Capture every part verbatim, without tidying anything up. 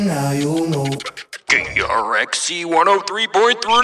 Now you know. K R X C one oh three point three.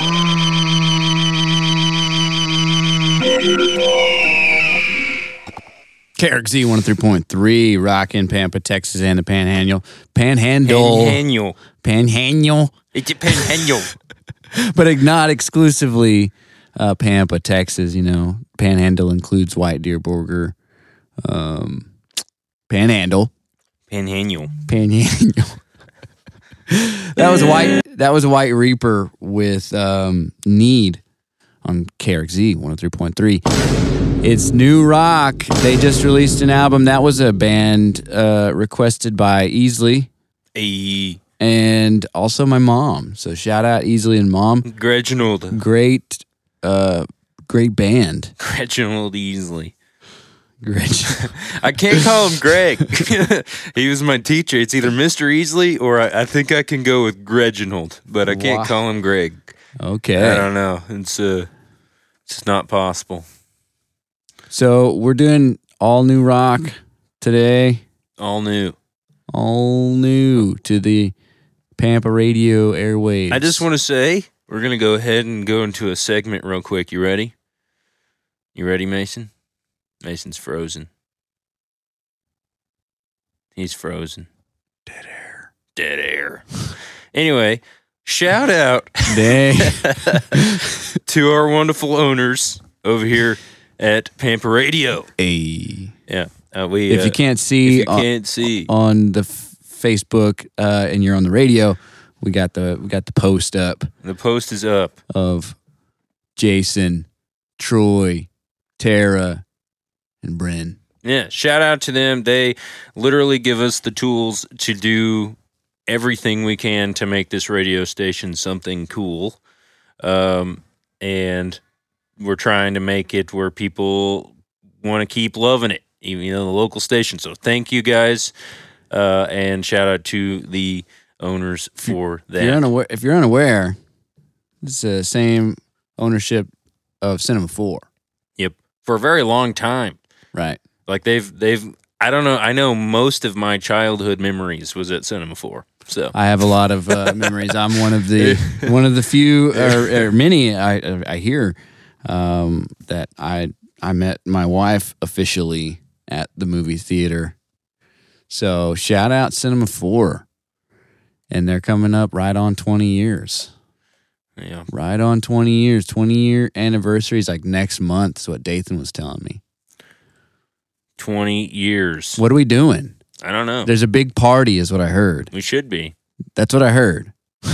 K R X C one oh three point three, rockin' Pampa, Texas, and the Panhandle. Panhandle. Panhandle. Panhandle. It's a panhandle. But not exclusively uh, Pampa, Texas, you know. Panhandle includes White Deer Burger, um, Panhandle. Panhandle. Panhandle. that was white. That was White Reaper with um, Need on K R X Z one oh three point three. It's new rock. They just released an album. That was a band uh, requested by Easley A. and also my mom. So shout out Easley and mom. Reginald. Great, uh, great band. Reginald Easley. Great. I can't call him Greg. He was my teacher. It's either Mister Easley or I, I think I can go with Reginald, but I can't Wow. call him Greg. Okay. I don't know. It's uh, it's not possible. So we're doing all new rock today. All new. All new to the Pampa Radio airwaves. I just want to say we're gonna go ahead and go into a segment real quick. You ready? You ready, Mason? Mason's frozen. He's frozen. Dead air. Dead air. Anyway, shout out Dang. to our wonderful owners over here at Pampa Radio. Hey. Yeah, uh, we. If uh, you can't if see you on, can't see, on the f- Facebook uh, and you're on the radio, we got the we got the post up the post is up. of Jason, Troy, Tara, and Bryn. Yeah, shout out to them. They literally give us the tools to do everything we can to make this radio station something cool. Um, and we're trying to make it where people want to keep loving it, even you know, the local station. So thank you guys. Uh, and shout out to the owners for that. If you're unaware, if you're unaware, it's the same ownership of Cinema four. Yep. For a very long time. Right. Like they've, they've, I don't know. I know most of my childhood memories was at Cinema four. So I have a lot of uh, memories. I'm one of the one of the few or, or many I I hear um, that I I met my wife officially at the movie theater. So shout out Cinema four, and they're coming up right on twenty years. yeah, Right on twenty years. twenty year anniversary is like next month. Is what Dathan was telling me. twenty years. What are we doing? I don't know. There's a big party, is what I heard. We should be. That's what I heard.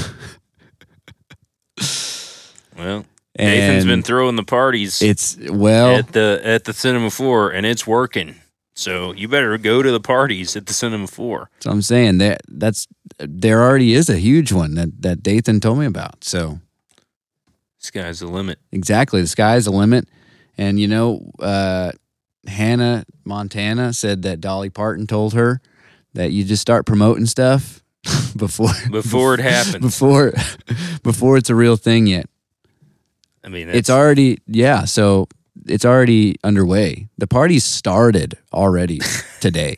Well, And Nathan's been throwing the parties It's well. at the at the Cinema four, and it's working. So you better go to the parties at the Cinema four. So I'm saying that that's there already is a huge one that that Dathan told me about. So Sky's the limit. exactly, the sky's the limit. And you know, uh, Hannah Montana said that Dolly Parton told her that you just start promoting stuff before Before it happens. before before it's a real thing yet. I mean, It's that's, already yeah. So it's already underway. The party started already today.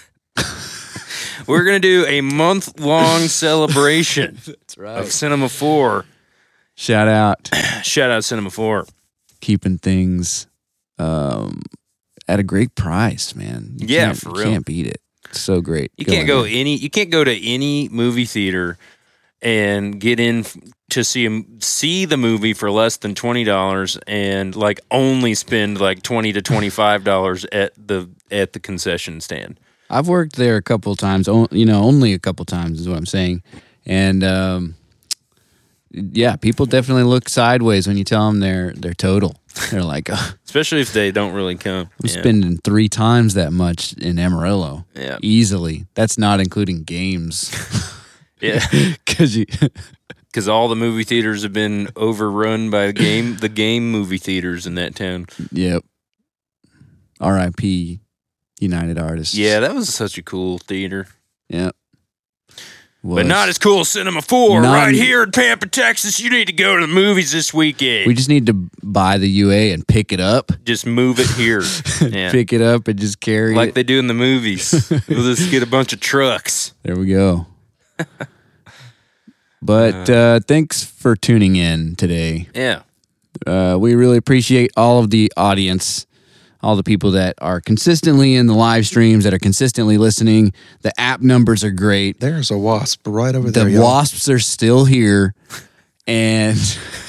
we're gonna do a month long celebration That's of Cinema four. Shout out. Shout out Cinema four. Keeping things um, at a great price, man. You Yeah, can't- for you real. can't beat it. It's so great. You can't in go there. any. You can't go to any movie theater and get in f- to see a, see the movie for less than twenty dollars, and like only spend like twenty to twenty five dollars at the at the concession stand. I've worked there a couple times. o- You know, only a couple times is what I'm saying. And um, yeah, people definitely look sideways when you tell them their their total. They're like, oh, Especially if they don't really come. I'm Yeah. spending three times that much in Amarillo. Yeah. Easily. That's not including games. Yeah, Because you. because all the movie theaters have been overrun by the game the game movie theaters in that town. Yep. R I P United Artists. Yeah, that was such a cool theater. Yep. But Was. not as cool as Cinema four Not- right here in Pampa, Texas. You need to go to the movies this weekend. We just need to buy the U A and pick it up. just move it here. Yeah. Pick it up and just carry Like it. they do in the movies. We'll just get a bunch of trucks. There we go. But uh, thanks for tuning in today. Yeah. Uh, we really appreciate all of the audience, all the people that are consistently in the live streams, that are consistently listening. The app numbers are great. There's a wasp right over The there. y'all. wasps are still here, and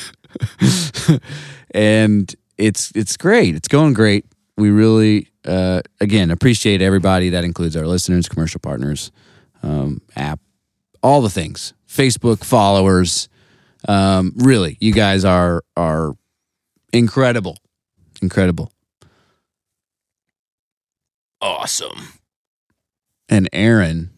and it's it's great. It's going great. We really, uh, again, appreciate everybody. That includes our listeners, commercial partners, um, app, all the things. Facebook followers. Um, really, you guys are are incredible, incredible. Awesome. And Aaron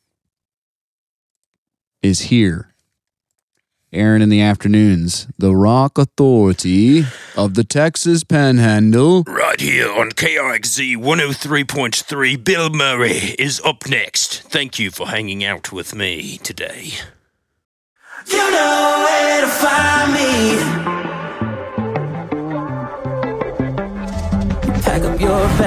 is here. Aaron in the afternoons, the rock authority of the Texas Panhandle. Right here on K R X Z one oh three point three, Bill Murray is up next. Thank you for hanging out with me today. You know where to find me. Pack up your bag.